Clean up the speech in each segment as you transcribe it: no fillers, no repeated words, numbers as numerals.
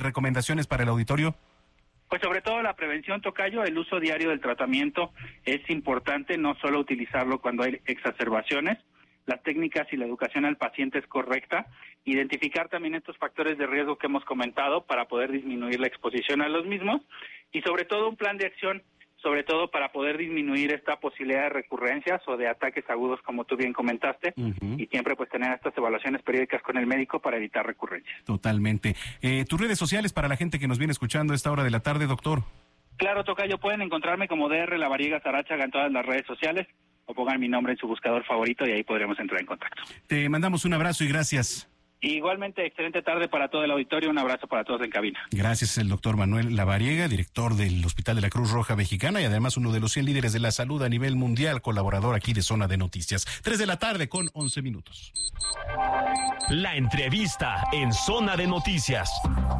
recomendaciones para el auditorio? Pues sobre todo la prevención, tocayo, el uso diario del tratamiento es importante, no solo utilizarlo cuando hay exacerbaciones. Las técnicas y la educación al paciente es correcta. Identificar también estos factores de riesgo que hemos comentado para poder disminuir la exposición a los mismos y sobre todo un plan de acción, sobre todo para poder disminuir esta posibilidad de recurrencias o de ataques agudos, como tú bien comentaste, y siempre pues tener estas evaluaciones periódicas con el médico para evitar recurrencias. Totalmente. Tus redes sociales para la gente que nos viene escuchando a esta hora de la tarde, doctor. Claro, tocayo, pueden encontrarme como DR Lavariega Sarachaga en todas las redes sociales o pongan mi nombre en su buscador favorito y ahí podremos entrar en contacto. Te mandamos un abrazo y gracias. Igualmente, excelente tarde para todo el auditorio, un abrazo para todos en cabina. Gracias, el doctor Manuel Lavariega, director del Hospital de la Cruz Roja Mexicana y además uno de los 100 líderes de la salud a nivel mundial, colaborador aquí de Zona de Noticias. 3:00 con 11 minutos. La entrevista en Zona de Noticias.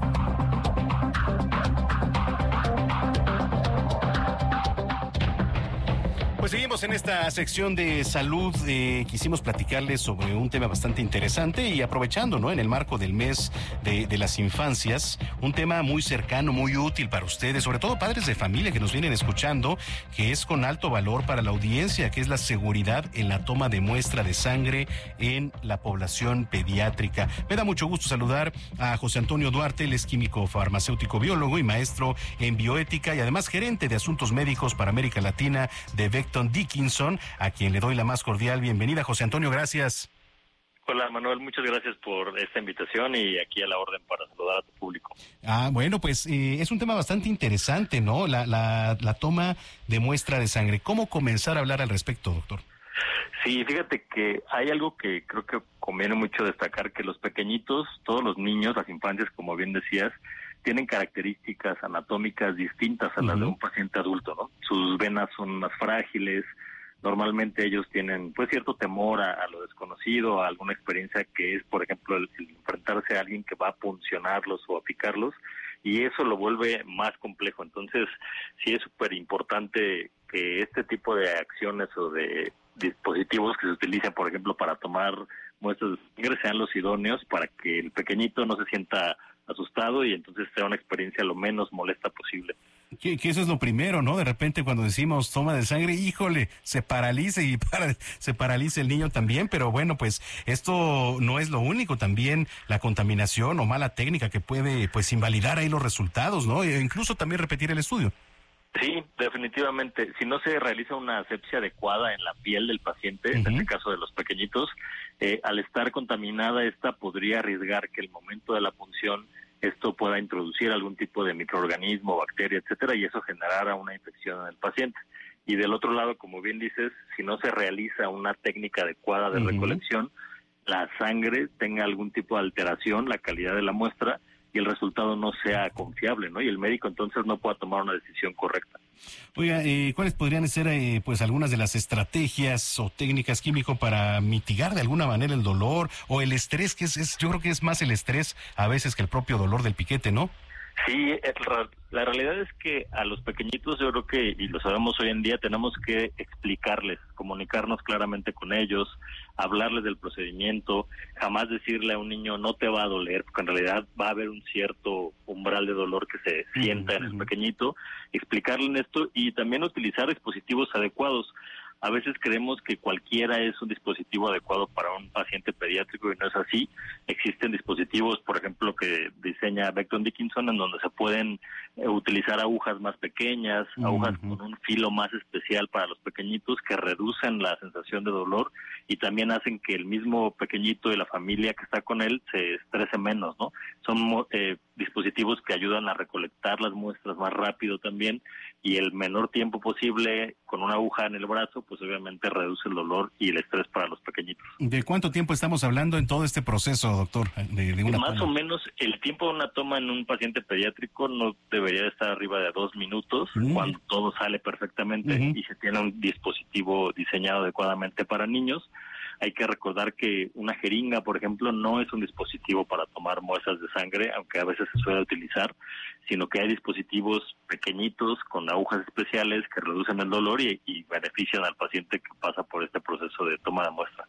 Pues seguimos en esta sección de salud. Quisimos platicarles sobre un tema bastante interesante y aprovechando, ¿no? En el marco del mes de las infancias, un tema muy cercano, muy útil para ustedes, sobre todo padres de familia que nos vienen escuchando, que es con alto valor para la audiencia, que es la seguridad en la toma de muestra de sangre en la población pediátrica. Me da mucho gusto saludar a José Antonio Duarte, él es químico farmacéutico biólogo y maestro en bioética y además gerente de asuntos médicos para América Latina de Becton Dickinson, a quien le doy la más cordial bienvenida. José Antonio, gracias. Hola Manuel, muchas gracias por esta invitación y aquí a la orden para saludar a tu público. Bueno, pues es un tema bastante interesante, ¿no? La toma de muestra de sangre. ¿Cómo comenzar a hablar al respecto, doctor? Sí, fíjate que hay algo que creo que conviene mucho destacar, que los pequeñitos, todos los niños, las infancias, como bien decías, tienen características anatómicas distintas a las de un paciente adulto, ¿no? Sus venas son más frágiles, normalmente ellos tienen pues cierto temor a lo desconocido, a alguna experiencia que es, por ejemplo, el enfrentarse a alguien que va a puncionarlos o a picarlos, y eso lo vuelve más complejo. Entonces, sí es súper importante que este tipo de acciones o de dispositivos que se utilicen, por ejemplo, para tomar muestras de sangre sean los idóneos para que el pequeñito no se sienta asustado y entonces sea una experiencia lo menos molesta posible. Que eso es lo primero, ¿no? De repente cuando decimos toma de sangre, híjole, se paraliza se paraliza el niño también, pero bueno, pues esto no es lo único, también la contaminación o mala técnica que puede pues invalidar ahí los resultados, ¿no? E incluso también repetir el estudio. Sí, definitivamente. Si no se realiza una asepsia adecuada en la piel del paciente, en este caso de los pequeñitos, al estar contaminada esta podría arriesgar que el momento de la punción esto pueda introducir algún tipo de microorganismo, bacteria, etcétera, y eso generara una infección en el paciente. Y del otro lado, como bien dices, si no se realiza una técnica adecuada de recolección, la sangre tenga algún tipo de alteración, la calidad de la muestra, y el resultado no sea confiable, ¿no? Y el médico entonces no pueda tomar una decisión correcta. Oiga, ¿cuáles podrían ser pues algunas de las estrategias o técnicas químico para mitigar de alguna manera el dolor o el estrés, que yo creo que es más el estrés a veces que el propio dolor del piquete, ¿no? Sí, la realidad es que a los pequeñitos yo creo que, y lo sabemos hoy en día, tenemos que explicarles, comunicarnos claramente con ellos, hablarles del procedimiento, jamás decirle a un niño no te va a doler, porque en realidad va a haber un cierto umbral de dolor que se sienta en el pequeñito, explicarle esto y también utilizar dispositivos adecuados. A veces creemos que cualquiera es un dispositivo adecuado para un paciente pediátrico y no es así. Existen dispositivos, por ejemplo, que diseña Becton Dickinson, en donde se pueden utilizar agujas más pequeñas, agujas con un filo más especial para los pequeñitos que reducen la sensación de dolor y también hacen que el mismo pequeñito y la familia que está con él se estrese menos, ¿no? Son dispositivos que ayudan a recolectar las muestras más rápido también y el menor tiempo posible con una aguja en el brazo, pues obviamente reduce el dolor y el estrés para los pequeñitos. ¿De cuánto tiempo estamos hablando en todo este proceso, doctor? De una Más toma. o menos el tiempo de una toma en un paciente pediátrico no debería estar arriba de 2 minutos cuando todo sale perfectamente y se tiene un dispositivo diseñado adecuadamente para niños. Hay que recordar que una jeringa, por ejemplo, no es un dispositivo para tomar muestras de sangre, aunque a veces se suele utilizar, sino que hay dispositivos pequeñitos con agujas especiales que reducen el dolor y benefician al paciente que pasa por este proceso de toma de muestra.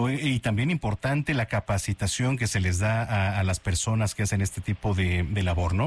Y también importante la capacitación que se les da a las personas que hacen este tipo de labor, ¿no?